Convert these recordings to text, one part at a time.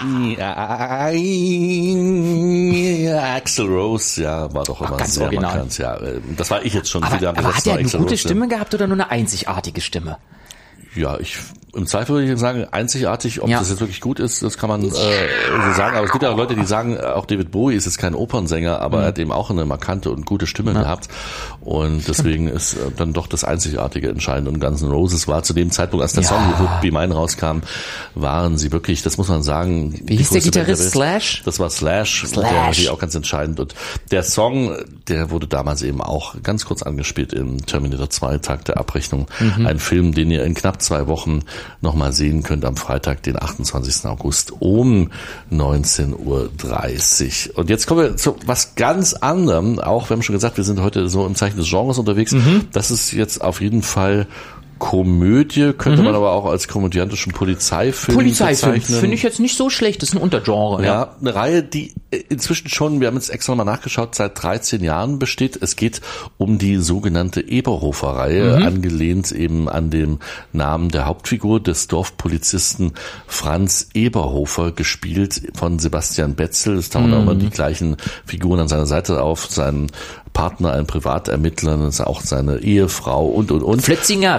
Axl Rose, ja, war doch immer ganz sehr original. markant. Ja, das war ich jetzt schon. Aber hat er eine gute Stimme gehabt oder nur eine einzigartige Stimme? Ja, im Zweifel würde ich sagen, einzigartig, ob das jetzt wirklich gut ist, das kann man so sagen. Aber es gibt ja auch Leute, die sagen, auch David Bowie ist jetzt kein Opernsänger, aber er hat eben auch eine markante und gute Stimme gehabt. Und deswegen ist dann doch das Einzigartige entscheidend. Und Guns N' Roses war zu dem Zeitpunkt, als der Song Be Mine rauskam, waren sie wirklich, das muss man sagen. Wie hieß der Gitarrist? Slash? Das war Slash. Der war natürlich auch ganz entscheidend. Und der Song, der wurde damals eben auch ganz kurz angespielt im Terminator 2, Tag der Abrechnung. Ein Film, den ihr in knapp 2 Wochen nochmal sehen könnt am Freitag, den 28. August um 19:30 Uhr. Und jetzt kommen wir zu was ganz anderem. Auch, wir haben schon gesagt, wir sind heute so im Zeichen des Genres unterwegs. Das ist jetzt auf jeden Fall Komödie, könnte man aber auch als komödiantischen Polizeifilm bezeichnen. Finde ich jetzt nicht so schlecht, das ist ein Untergenre. Ja, eine Reihe, die inzwischen schon, wir haben jetzt extra nochmal nachgeschaut, seit 13 Jahren besteht. Es geht um die sogenannte Eberhofer-Reihe, angelehnt eben an den Namen der Hauptfigur des Dorfpolizisten Franz Eberhofer, gespielt von Sebastian Betzel. Es tauchen auch immer die gleichen Figuren an seiner Seite auf, sein Partner, ein Privatermittler, das ist auch seine Ehefrau und. Flötzinger.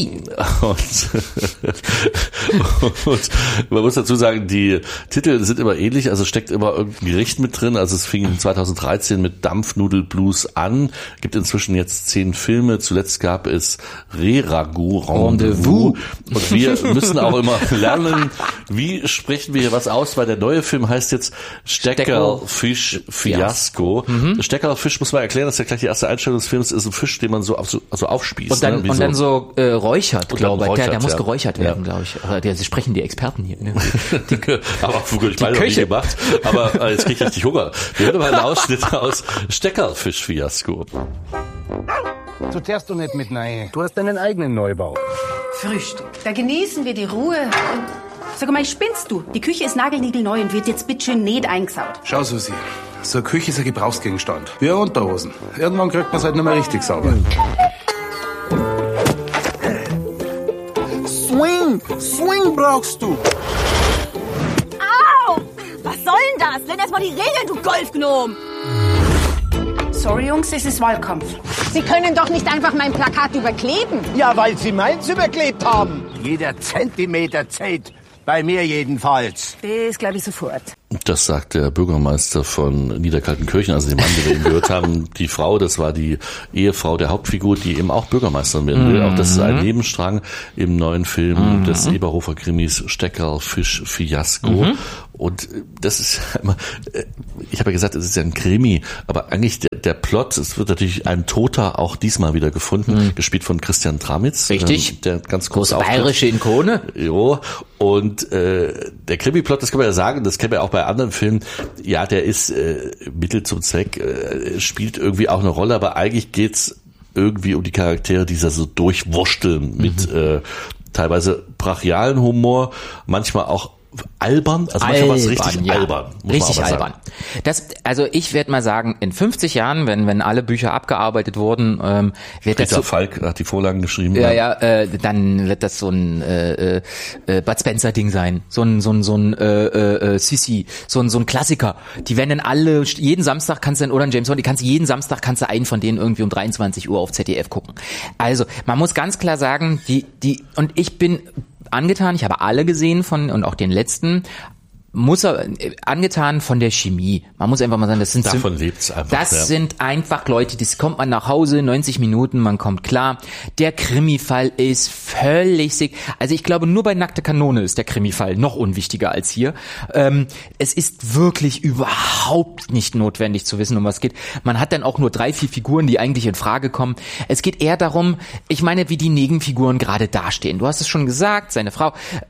Und man muss dazu sagen, die Titel sind immer ähnlich, also steckt immer irgendein Gericht mit drin. Also es fing 2013 mit Dampfnudelblues an, gibt inzwischen jetzt 10 Filme. Zuletzt gab es Re-Ragout, Rendezvous. Und wir müssen auch immer lernen, wie sprechen wir hier was aus, weil der neue Film heißt jetzt Steckerlfisch Fiasko. Steckerlfisch muss man erklären, das ist ja gleich die erste Einstellung des Films, ist ein Fisch, den man so aufspießt. Und dann so räuchert, glaube ich. Der muss geräuchert werden, glaube ich. Sie sprechen die Experten hier. Ne? Aber ich meine, noch nie gemacht. Aber jetzt kriege ich richtig Hunger. Wir hören mal einen Ausschnitt aus Steckerlfisch-Fiasko. So fährst du nicht mit rein. Du hast deinen eigenen Neubau. Frühstück. Da genießen wir die Ruhe. Sag mal, spinnst du? Die Küche ist nagelniegelneu und wird jetzt bitteschön nicht eingesaut. Schau, Susi. So eine Küche ist ein Gebrauchsgegenstand. Wie eine Unterhosen. Irgendwann kriegt man es halt nicht mehr richtig sauber. Swing brauchst du. Au! Was soll denn das? Lern erst mal die Regeln, du Golfgnom! Sorry, Jungs, es ist Wahlkampf. Sie können doch nicht einfach mein Plakat überkleben. Ja, weil Sie meins überklebt haben. Jeder Zentimeter zählt. Bei mir jedenfalls. Das glaube ich sofort. Das sagt der Bürgermeister von Niederkaltenkirchen, also dem Mann, den wir eben gehört haben. Die Frau, das war die Ehefrau der Hauptfigur, die eben auch Bürgermeisterin werden will. Auch das ist ein Nebenstrang im neuen Film des Eberhofer-Krimis Steckerlfisch-Fiasko. Und das ist immer, ich habe ja gesagt, es ist ja ein Krimi, aber eigentlich der Plot, es wird natürlich ein Toter auch diesmal wieder gefunden, gespielt von Christian Tramitz. Richtig. Der ganz kurz große bayerische Ikone. Jo. Und der Krimi-Plot, das kann man ja sagen, das kennen wir auch bei anderen Filmen, ja, der ist Mittel zum Zweck, spielt irgendwie auch eine Rolle, aber eigentlich geht's irgendwie um die Charaktere, die so durchwursteln mit teilweise brachialen Humor, manchmal auch albern, also manchmal war es richtig albern. Richtig albern. Also ich werde mal sagen, in 50 Jahren, wenn alle Bücher abgearbeitet wurden, wird Peter Falk hat die Vorlagen geschrieben. Dann wird das so ein Bud Spencer Ding sein, so ein Sissi, so ein Klassiker. Die werden dann alle jeden Samstag oder ein James Bond, jeden Samstag kannst du einen von denen irgendwie um 23 Uhr auf ZDF gucken. Also man muss ganz klar sagen, und ich bin angetan, ich habe alle gesehen und auch den letzten, angetan von der Chemie. Man muss einfach mal sagen, davon lebt's einfach. Das sind einfach Leute, das kommt man nach Hause, 90 Minuten, man kommt klar. Der Krimifall ist völlig sick. Also ich glaube, nur bei Nackte Kanone ist der Krimifall noch unwichtiger als hier. Es ist wirklich überhaupt nicht notwendig zu wissen, um was es geht. Man hat dann auch nur 3-4 Figuren, die eigentlich in Frage kommen. Es geht eher darum, ich meine, wie die Nebenfiguren gerade dastehen. Du hast es schon gesagt, seine Frau,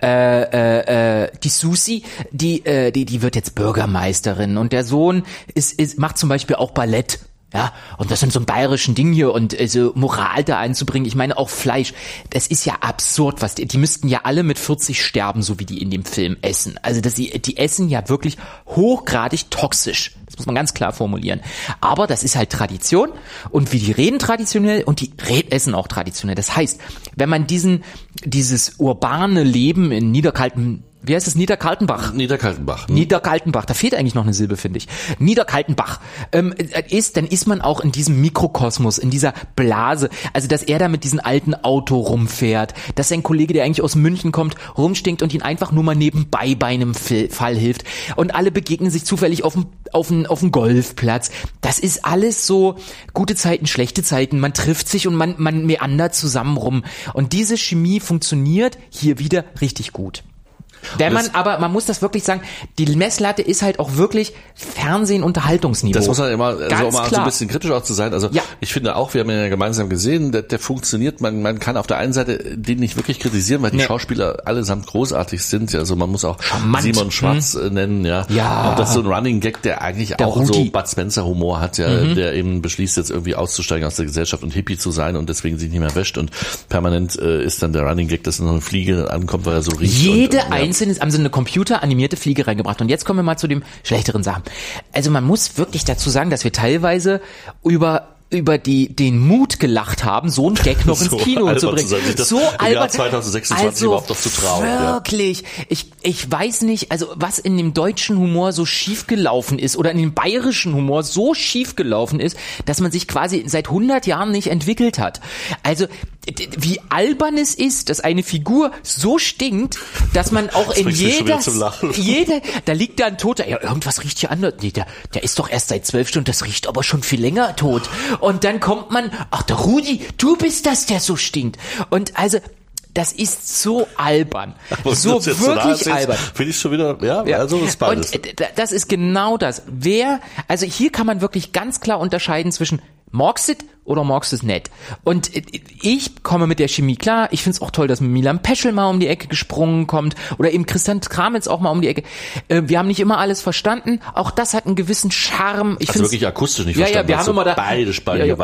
die Susi, die wird jetzt Bürgermeisterin und der Sohn macht zum Beispiel auch Ballett. Ja, und das sind so ein bayerischen Ding hier und so Moral da einzubringen. Ich meine auch Fleisch. Das ist ja absurd, die müssten ja alle mit 40 sterben, so wie die in dem Film essen. Also die essen ja wirklich hochgradig toxisch. Das muss man ganz klar formulieren. Aber das ist halt Tradition und wie die reden traditionell und die essen auch traditionell. Das heißt, wenn man dieses urbane Leben in wie heißt es, Niederkaltenbach. Niederkaltenbach, da fehlt eigentlich noch eine Silbe, finde ich. Niederkaltenbach. Dann ist man auch in diesem Mikrokosmos, in dieser Blase, also dass er da mit diesem alten Auto rumfährt, dass sein Kollege, der eigentlich aus München kommt, rumstinkt und ihn einfach nur mal nebenbei bei einem Fall hilft und alle begegnen sich zufällig auf dem Golfplatz. Das ist alles so gute Zeiten, schlechte Zeiten, man trifft sich und man meandert zusammen rum und diese Chemie funktioniert hier wieder richtig gut. Aber man muss das wirklich sagen, die Messlatte ist halt auch wirklich Fernsehen-Unterhaltungsniveau. Das muss man immer, also um mal so klar. ein bisschen kritisch auch zu sein. Also ich finde auch, wir haben ihn ja gemeinsam gesehen, der funktioniert, man kann auf der einen Seite den nicht wirklich kritisieren, weil die Schauspieler allesamt großartig sind. Also man muss auch Simon Schwarz nennen, ja. Und das ist so ein Running Gag, der eigentlich der auch Rudi. So Bud Spencer Humor hat, ja, der eben beschließt jetzt irgendwie auszusteigen aus der Gesellschaft und Hippie zu sein und deswegen sich nicht mehr wäscht und permanent ist dann der Running Gag, dass noch eine Fliege ankommt, weil er so riecht. Haben sie eine computeranimierte Fliege reingebracht. Und jetzt kommen wir mal zu dem schlechteren Sachen. Also man muss wirklich dazu sagen, dass wir teilweise über den Mut gelacht haben, so einen Gag noch ins Kino zu bringen. So albern. Im Jahr 2026 überhaupt noch zu trauen. Wirklich. Ja. Ich weiß nicht, also was in dem deutschen Humor so schief gelaufen ist oder in dem bayerischen Humor so schief gelaufen ist, dass man sich quasi seit 100 Jahren nicht entwickelt hat. Also wie albern es ist, dass eine Figur so stinkt, dass man auch das in da liegt da ein Toter, ja, irgendwas riecht hier anders. Nee, der ist doch erst seit 12 Stunden, das riecht aber schon viel länger tot. Und dann kommt man, ach, der Rudi, du bist das, der so stinkt. Und also, das ist so albern. Aber so wirklich albern. Finde ich schon wieder, also das ist beides. Und das ist genau das. Also hier kann man wirklich ganz klar unterscheiden zwischen magst es oder magst es nicht. Und ich komme mit der Chemie klar. Ich finde es auch toll, dass Milan Peschel mal um die Ecke gesprungen kommt oder eben Christian Kramitz auch mal um die Ecke. Wir haben nicht immer alles verstanden. Auch das hat einen gewissen Charme. Ich wirklich akustisch nicht verstanden. Ja, wir haben immer da beide Spalten.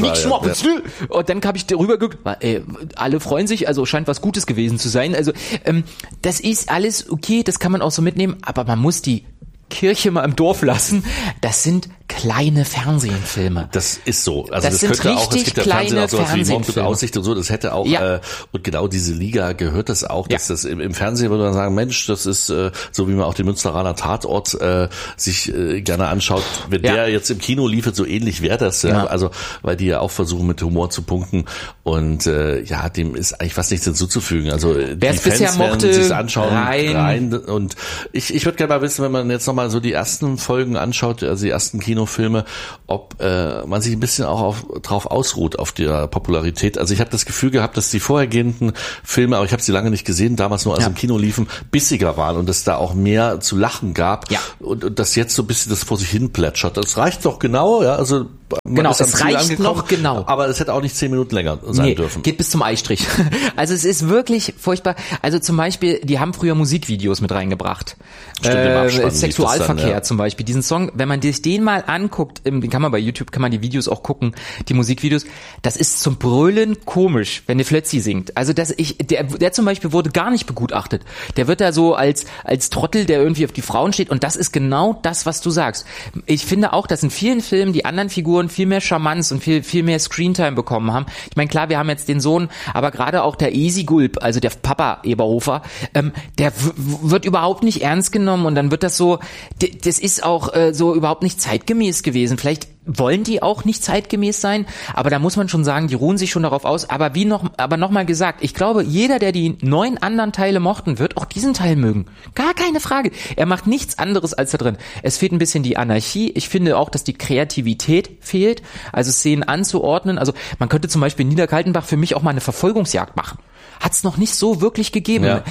Und dann habe ich darüber geguckt. Alle freuen sich, also scheint was Gutes gewesen zu sein. Also das ist alles okay, das kann man auch so mitnehmen. Aber man muss die Kirche mal im Dorf lassen. Das sind kleine Fernsehfilme. Das ist so. Also das könnte auch, es gibt ja Fernsehen auch sowas wie Mord mit Aussicht und so, das hätte auch, und genau diese Liga gehört das auch, dass das im Fernsehen würde man sagen, Mensch, das ist so wie man auch den Münsteraner Tatort sich gerne anschaut, wenn der jetzt im Kino liefert, so ähnlich wäre das, also weil die ja auch versuchen mit Humor zu punkten und dem ist eigentlich fast nichts hinzuzufügen. Also die Fans werden sich anschauen rein und ich würde gerne mal wissen, wenn man jetzt nochmal so die ersten Folgen anschaut, also die ersten Kinofilme, ob man sich ein bisschen auch drauf ausruht auf der Popularität. Also ich habe das Gefühl gehabt, dass die vorhergehenden Filme, aber ich habe sie lange nicht gesehen, damals nur als im Kino liefen, bissiger waren und es da auch mehr zu lachen gab und das jetzt so ein bisschen das vor sich hin plätschert. Das reicht doch genau, also genau, es reicht noch genau. Aber es hätte auch nicht 10 Minuten länger sein dürfen. Geht bis zum Eistrich. Also es ist wirklich furchtbar. Also zum Beispiel, die haben früher Musikvideos mit reingebracht. Stimmt, Sexualverkehr zum Beispiel. Diesen Song, wenn man sich den mal anguckt, den kann man bei YouTube, kann man die Videos auch gucken, die Musikvideos, das ist zum Brüllen komisch, wenn der Flötzi singt. Also der zum Beispiel wurde gar nicht begutachtet. Der wird da so als Trottel, der irgendwie auf die Frauen steht und das ist genau das, was du sagst. Ich finde auch, dass in vielen Filmen die anderen Figuren viel mehr Charmanz und viel mehr Screentime bekommen haben. Ich meine, klar, wir haben jetzt den Sohn, aber gerade auch der Easy Gulp, also der Papa Eberhofer, der wird überhaupt nicht ernst genommen und dann wird das so, das ist auch so überhaupt nicht zeitgemäß gewesen. Vielleicht wollen die auch nicht zeitgemäß sein, aber da muss man schon sagen, die ruhen sich schon darauf aus. Aber nochmal gesagt, ich glaube, jeder, der die 9 anderen Teile mochten, wird auch diesen Teil mögen. Gar keine Frage. Er macht nichts anderes als da drin. Es fehlt ein bisschen die Anarchie. Ich finde auch, dass die Kreativität fehlt, also Szenen anzuordnen. Also man könnte zum Beispiel in Niederkaltenbach für mich auch mal eine Verfolgungsjagd machen. Hat's noch nicht so wirklich gegeben. Ja.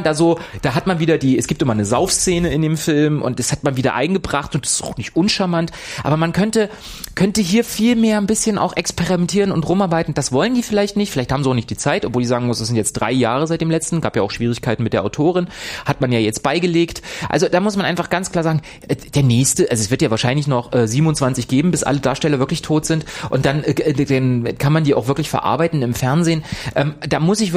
Da hat man wieder es gibt immer eine Saufszene in dem Film und das hat man wieder eingebracht und das ist auch nicht uncharmant, aber man könnte hier viel mehr ein bisschen auch experimentieren und rumarbeiten. Das wollen die vielleicht nicht, vielleicht haben sie auch nicht die Zeit, obwohl ich sagen muss, es sind jetzt 3 Jahre seit dem letzten, gab ja auch Schwierigkeiten mit der Autorin, hat man ja jetzt beigelegt. Also da muss man einfach ganz klar sagen, der nächste, also es wird ja wahrscheinlich noch 27 geben, bis alle Darsteller wirklich tot sind und dann kann man die auch wirklich verarbeiten im Fernsehen. Da muss ich wirklich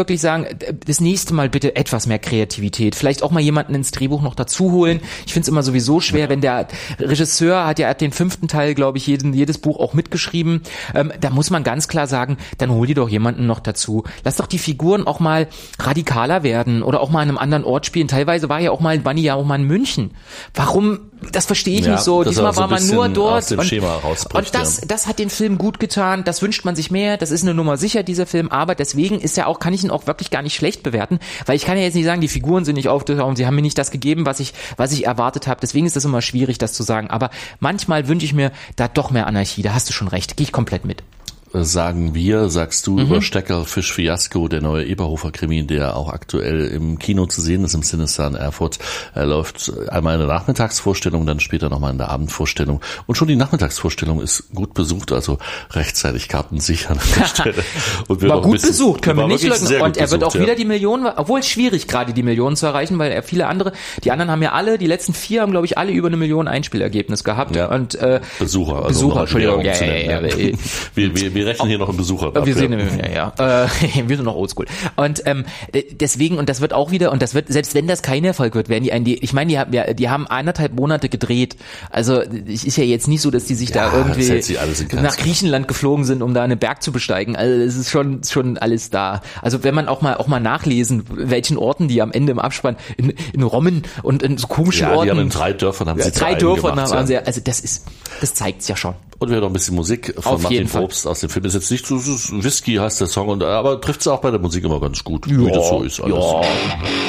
wirklich sagen, das nächste Mal bitte etwas mehr Kreativität. Vielleicht auch mal jemanden ins Drehbuch noch dazu holen. Ich finde es immer sowieso schwer, wenn der Regisseur hat den 5. Teil, glaube ich, jedes Buch auch mitgeschrieben. Da muss man ganz klar sagen, dann hol dir doch jemanden noch dazu. Lass doch die Figuren auch mal radikaler werden oder auch mal an einem anderen Ort spielen. Teilweise waren die ja auch mal in München. Warum? Das verstehe ich nicht so. Diesmal war man nur dort. Und das hat den Film gut getan. Das wünscht man sich mehr. Das ist eine Nummer sicher, dieser Film. Aber deswegen kann ich ihn auch wirklich gar nicht schlecht bewerten, weil ich kann ja jetzt nicht sagen, die Figuren sind nicht aufgetaucht und sie haben mir nicht das gegeben, was ich erwartet habe. Deswegen ist das immer schwierig, das zu sagen. Aber manchmal wünsche ich mir da doch mehr Anarchie. Da hast du schon recht. Gehe ich komplett mit. Sagst du über Stecker, Fisch, Fiasko, der neue Eberhofer-Krimi, der auch aktuell im Kino zu sehen ist, im Cinestar in Erfurt. Er läuft einmal in der Nachmittagsvorstellung, dann später nochmal in der Abendvorstellung. Und schon die Nachmittagsvorstellung ist gut besucht, also rechtzeitig Karten sichern an der Stelle. Und war gut besucht, können wir nicht leugnen. Und er wird auch wieder die Millionen, obwohl es schwierig gerade die Millionen zu erreichen, weil die anderen haben ja alle, die letzten 4 haben, glaube ich, alle über 1 Million Einspielergebnis gehabt. Ja. Und Besucher, Entschuldigung. Wir rechnen hier noch im Besucher. Wir sind wir sind noch oldschool. Und deswegen, und das wird auch wieder, und das wird, selbst wenn das kein Erfolg wird, werden die haben 1,5 Monate gedreht. Also es ist ja jetzt nicht so, dass die sich da irgendwie nach Griechenland geflogen sind, um da einen Berg zu besteigen. Also es ist schon alles da. Also wenn man auch mal nachlesen, welchen Orten die am Ende im Abspann in Rommen und in so komischen Orten. Die haben in 3 Dörfern haben sie 3 Dörfern haben sie, also das zeigt's ja schon. Und wir haben noch ein bisschen Musik von Martin Probst aus dem Film. Ist jetzt nicht so Whisky heißt der Song, aber trifft's auch bei der Musik immer ganz gut, wie das so ist alles. Ja.